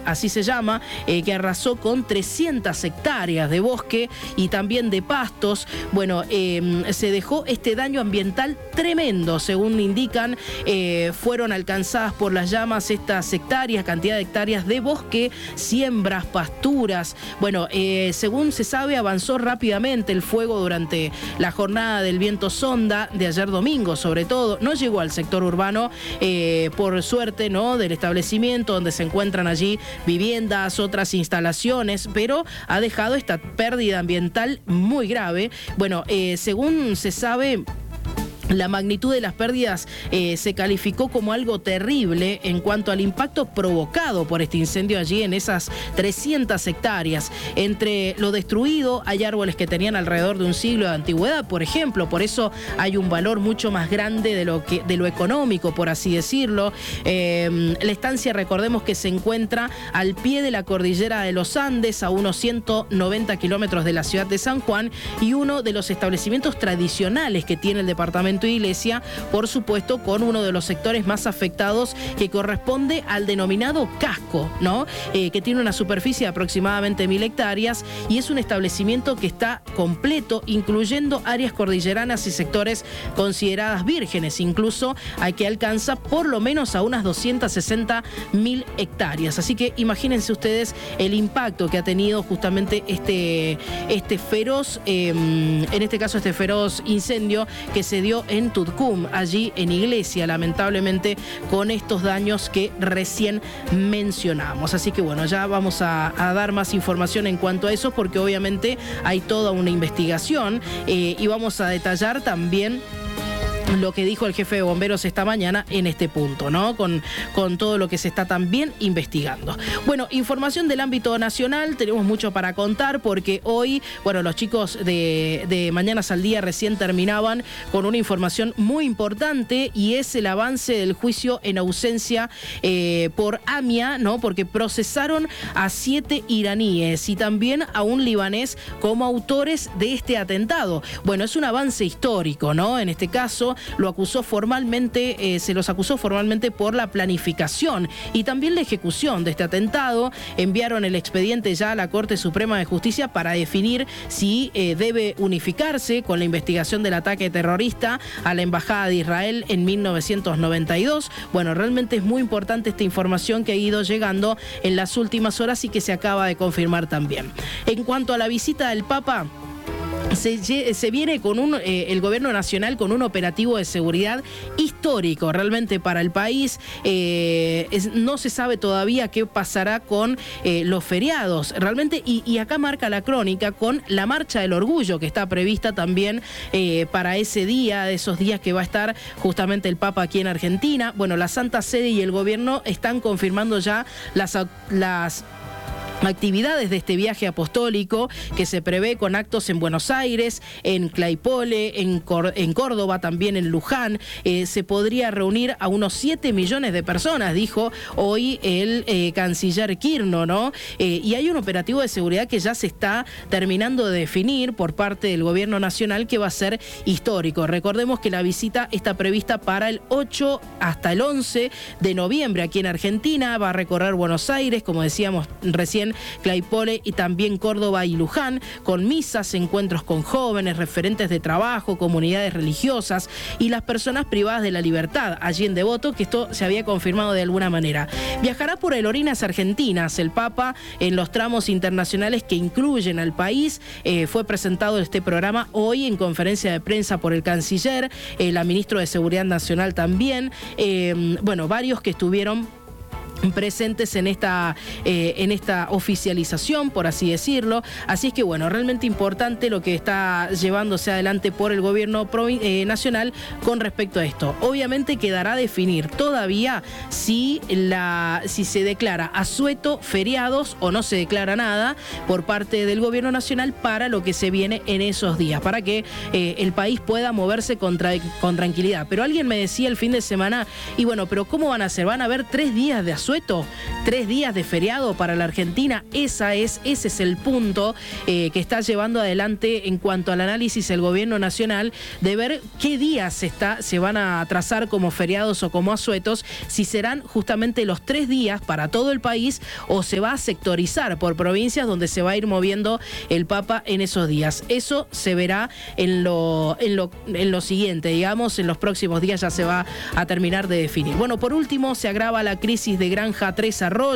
así se llama, que arrasó con 300 hectáreas de bosque y también de pastos. Bueno, se dejó este daño ambiental tremendo, según indican. Fueron alcanzadas por las llamas estas hectáreas, cantidad de hectáreas de bosque, siembras, pasturas. Bueno, según se sabe, avanzó rápidamente el fuego durante la jornada del viento sonda de ayer domingo, sobre todo. No llegó al sector urbano, por suerte, ¿no?, del establecimiento donde se encuentran allí viviendas, otras instalaciones, pero ha dejado esta pérdida ambiental muy grave. Bueno, según se sabe, la magnitud de las pérdidas se calificó como algo terrible en cuanto al impacto provocado por este incendio allí en esas 300 hectáreas. Entre lo destruido hay árboles que tenían alrededor de un siglo de antigüedad, por ejemplo, por eso hay un valor mucho más grande de lo económico, por así decirlo. La estancia, recordemos que se encuentra al pie de la cordillera de los Andes, a unos 190 kilómetros de la ciudad de San Juan, y uno de los establecimientos tradicionales que tiene el departamento Iglesia, por supuesto, con uno de los sectores más afectados, que corresponde al denominado casco, ¿no? Que tiene una superficie de aproximadamente 1000 hectáreas y es un establecimiento que está completo, incluyendo áreas cordilleranas y sectores consideradas vírgenes, incluso hay que alcanza por lo menos a unas 260.000 hectáreas. Así que imagínense ustedes el impacto que ha tenido justamente este feroz, en este caso este feroz incendio que se dio en Tutcum, allí en Iglesia, lamentablemente con estos daños que recién mencionamos. Así que bueno, ya vamos a dar más información en cuanto a eso, porque obviamente hay toda una investigación y vamos a detallar también lo que dijo el jefe de bomberos esta mañana en este punto, ¿no? Con todo lo que se está también investigando. Bueno, información del ámbito nacional, tenemos mucho para contar porque hoy, bueno, los chicos de Mañanas al Día recién terminaban con una información muy importante y es el avance del juicio en ausencia por AMIA, ¿no? Porque procesaron a 7 iraníes y también a un libanés como autores de este atentado. Bueno, es un avance histórico, ¿no? En este caso, lo acusó formalmente, se los acusó formalmente por la planificación y también la ejecución de este atentado. Enviaron el expediente ya a la Corte Suprema de Justicia para definir si debe unificarse con la investigación del ataque terrorista a la Embajada de Israel en 1992. Bueno, realmente es muy importante esta información que ha ido llegando en las últimas horas y que se acaba de confirmar también. En cuanto a la visita del Papa, se viene con el gobierno nacional con un operativo de seguridad histórico realmente para el país. No se sabe todavía qué pasará con los feriados realmente, y acá marca la crónica con la Marcha del Orgullo que está prevista también para ese día, de esos días que va a estar justamente el Papa aquí en Argentina. Bueno, la Santa Sede y el gobierno están confirmando ya las actividades de este viaje apostólico que se prevé con actos en Buenos Aires, en Claypole, en Córdoba, también en Luján. Se podría reunir a unos 7 millones de personas, dijo hoy el canciller Kirchner, ¿no? Y hay un operativo de seguridad que ya se está terminando de definir por parte del gobierno nacional, que va a ser histórico. Recordemos que la visita está prevista para el 8 hasta el 11 de noviembre aquí en Argentina. Va a recorrer Buenos Aires, como decíamos recién, Claypole y también Córdoba y Luján, con misas, encuentros con jóvenes, referentes de trabajo, comunidades religiosas y las personas privadas de la libertad allí en Devoto, que esto se había confirmado de alguna manera. Viajará por aerolíneas argentinas el Papa en los tramos internacionales que incluyen al país. Fue presentado este programa hoy en conferencia de prensa por el canciller, la ministra de Seguridad Nacional también, bueno, varios que estuvieron presentes en esta oficialización, por así decirlo. Así es que bueno, realmente importante lo que está llevándose adelante por el gobierno nacional con respecto a esto. Obviamente quedará definir todavía si se declara asueto feriados o no se declara nada por parte del gobierno nacional para lo que se viene en esos días, para que el país pueda moverse con tranquilidad. Pero alguien me decía el fin de semana, y bueno, pero ¿cómo van a hacer? ¿Van a haber 3 días de asueto asueto, 3 días de feriado para la Argentina. Ese es el punto que está llevando adelante en cuanto al análisis el gobierno nacional, de ver qué días se van a trazar como feriados o como asuetos, si serán justamente los 3 días para todo el país o se va a sectorizar por provincias donde se va a ir moviendo el Papa en esos días. Eso se verá en lo siguiente, digamos, en los próximos días ya se va a terminar de definir. Bueno, por último, se agrava la crisis de Granja Tres Arroyos.